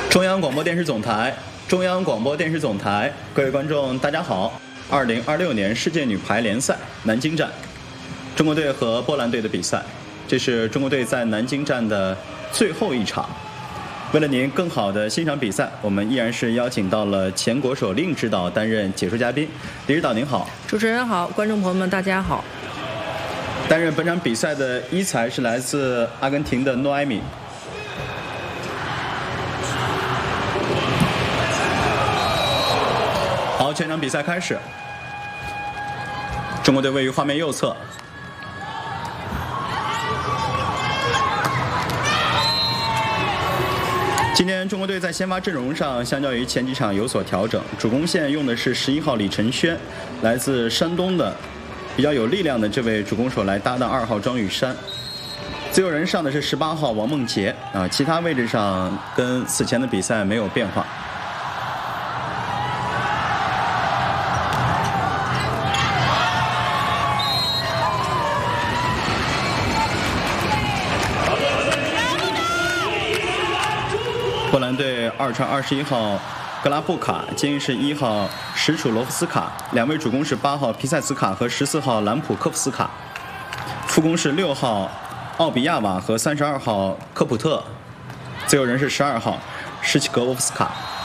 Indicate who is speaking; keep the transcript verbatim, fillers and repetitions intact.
Speaker 1: 中央广播电视总台，中央广播电视总台，各位观众，大家好。二零二六年世界女排联赛南京站，中国队和波兰队的比赛，这是中国队在南京站的最后一场。为了您更好的欣赏比赛，我们依然是邀请到了前国手令指导担任解说嘉宾。李指导您好。
Speaker 2: 主持人好，观众朋友们大家好。
Speaker 1: 担任本场比赛的一裁是来自阿根廷的诺埃米。好，全场比赛开始。中国队位于画面右侧。今天中国队在先发阵容上相较于前几场有所调整，主攻线用的是十一号李承轩，来自山东的比较有力量的这位主攻手来搭档二号庄宇珊。自由人上的是十八号王梦洁啊，其他位置上跟此前的比赛没有变化。波兰队二传二十一号格拉布卡，接应是一号什楚罗夫斯卡，两位主攻是八号皮塞茨卡和十四号兰普科夫斯卡，副攻是六号奥比亚瓦和三十二号科普特，自由人是十二号施奇格沃夫斯卡。